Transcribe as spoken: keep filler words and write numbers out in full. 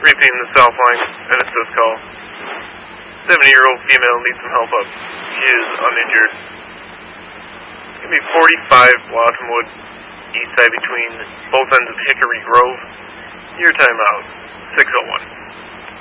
Repeating the South Line, N S S call. seventy-year-old female needs some help up. She is uninjured. Give me forty-five Blossomwood, east side between both ends of Hickory Grove. Your time out.